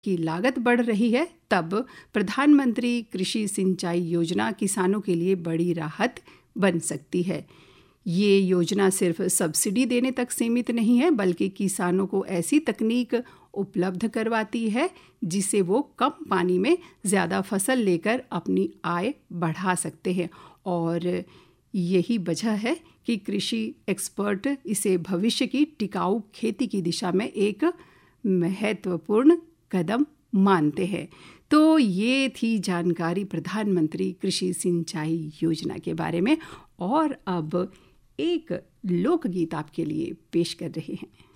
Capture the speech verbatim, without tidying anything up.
की लागत बढ़ रही है, तब प्रधानमंत्री कृषि सिंचाई योजना किसानों के लिए बड़ी राहत बन सकती है। ये योजना सिर्फ सब्सिडी देने तक सीमित नहीं है, बल्कि किसानों को ऐसी तकनीक उपलब्ध करवाती है जिसे वो कम पानी में ज़्यादा फसल लेकर अपनी आय बढ़ा सकते हैं। और यही वजह है कि कृषि एक्सपर्ट इसे भविष्य की टिकाऊ खेती की दिशा में एक महत्वपूर्ण कदम मानते हैं। तो ये थी जानकारी प्रधानमंत्री कृषि सिंचाई योजना के बारे में। और अब एक लोकगीत आपके लिए पेश कर रहे हैं।